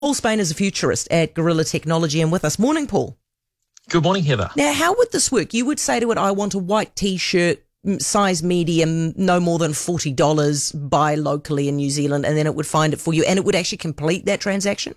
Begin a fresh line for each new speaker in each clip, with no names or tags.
Paul Spain is a futurist at Gorilla Technology and with us. Morning, Paul.
Good morning, Heather.
Now, how would this work? You would say to it, I want a white T-shirt, size medium, no more than $40, buy locally in New Zealand, and then it would find it for you, and it would actually complete that transaction?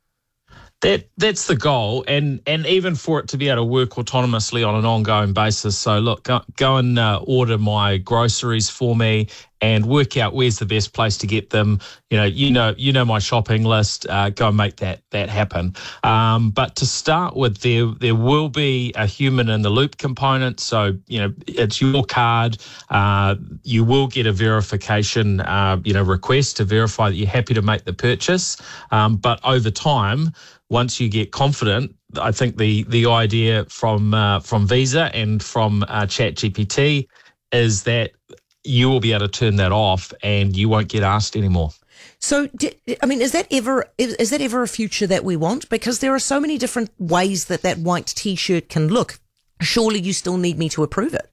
That's the goal, and even for it to be able to work autonomously on an ongoing basis. So look, go and order my groceries for me and work out where's the best place to get them. You know my shopping list. Go and make that happen. But to start with, there will be a human in the loop component. So it's your card. You will get a verification request to verify that you're happy to make the purchase. But over time, once you get confident, I think the idea from Visa and from ChatGPT is that you will be able to turn that off and you won't get asked anymore.
So, is that ever a future that we want? Because there are so many different ways that white T-shirt can look. Surely you still need me to approve it.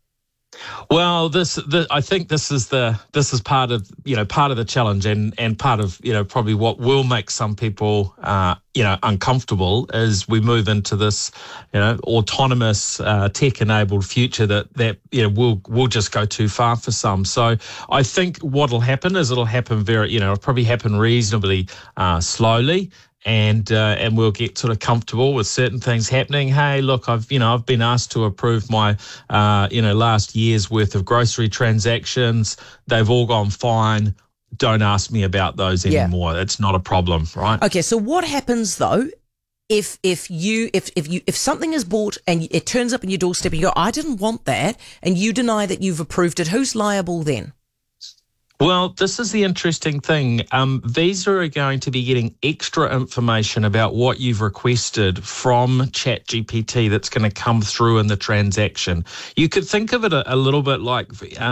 Well, I think this is part of the challenge and part of probably what will make some people uncomfortable as we move into this autonomous tech-enabled future that will just go too far for some. So I think what'll happen is it'll happen it'll probably happen reasonably slowly. And we'll get sort of comfortable with certain things happening. Hey, look, I've been asked to approve my last year's worth of grocery transactions. They've all gone fine. Don't ask me about those anymore. It's not a problem, right?
Okay, so what happens though if something is bought and it turns up on your doorstep and you go, I didn't want that, and you deny that you've approved it? Who's liable then?
Well, this is the interesting thing. Visa are going to be getting extra information about what you've requested from ChatGPT that's going to come through in the transaction. You could think of it a little bit like,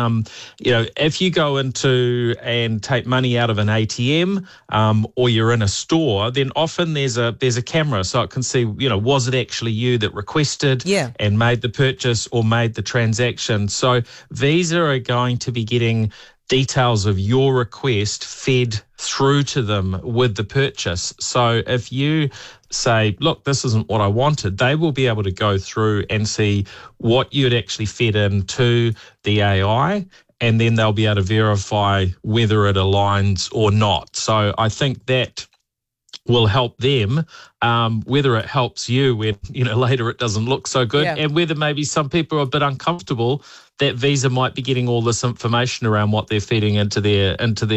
if you go into and take money out of an ATM or you're in a store, then often there's a camera so it can see, was it actually you that requested and made the purchase or made the transaction. So Visa are going to be getting details of your request fed through to them with the purchase. So if you say, look, this isn't what I wanted, they will be able to go through and see what you'd actually fed into the AI, and then they'll be able to verify whether it aligns or not. So I think that will help them, whether it helps you when later it doesn't look so good, and whether maybe some people are a bit uncomfortable that Visa might be getting all this information around what they're feeding into their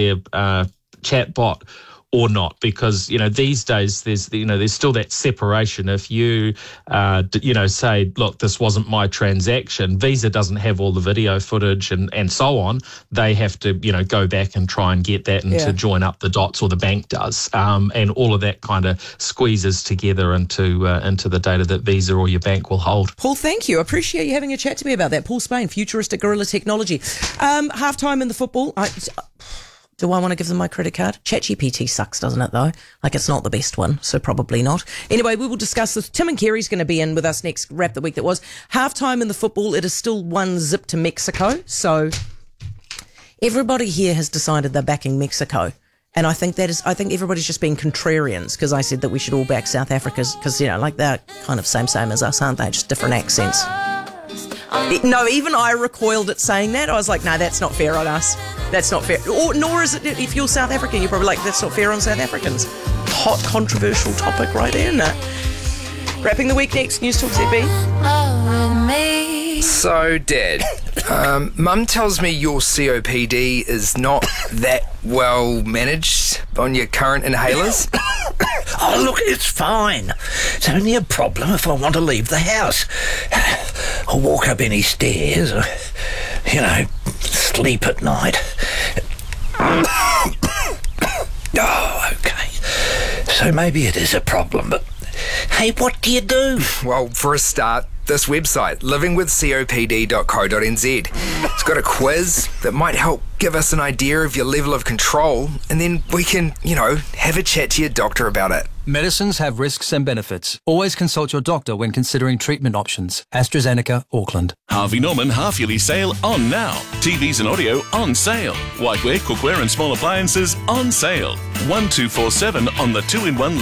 chatbot or not, because these days there's still that separation. If you say, look, this wasn't my transaction, Visa doesn't have all the video footage and so on. They have to go back and try and get that and to join up the dots, or the bank does, and all of that kind of squeezes together into the data that Visa or your bank will hold.
Paul, thank you. I appreciate you having a chat to me about that. Paul Spain, futuristic Gorilla Technology. Halftime in the football. Do I want to give them my credit card? ChatGPT sucks, doesn't it, though? It's not the best one, so probably not. Anyway, we will discuss this. Tim and Kerry's going to be in with us next Wrap the Week That Was. Halftime in the football, it is still 1-0 to Mexico. So everybody here has decided they're backing Mexico. And I think everybody's just being contrarians, because I said that we should all back South Africa because, they're kind of same as us, aren't they? Just different accents. No, even I recoiled at saying that. I was like, no, that's not fair on us. That's not fair. Nor is it, if you're South African, you're probably like, that's not fair on South Africans. Hot, controversial topic right there, isn't it? Wrapping the week next, News Talk ZB.
So, Dad, Mum tells me your COPD is not that well managed on your current inhalers.
Oh, look, it's fine. It's only a problem if I want to leave the house. I'll walk up any stairs or, sleep at night. Oh, okay. So maybe it is a problem, but hey, what do you do?
Well, for a start, this website, livingwithcopd.co.nz. It's got got a quiz that might help give us an idea of your level of control, and then we can, have a chat to your doctor about it.
Medicines have risks and benefits. Always consult your doctor when considering treatment options. AstraZeneca, Auckland.
Harvey Norman half-yearly sale on now. TVs and audio on sale. Whiteware, cookware and small appliances on sale. 1247 on the 2-in-1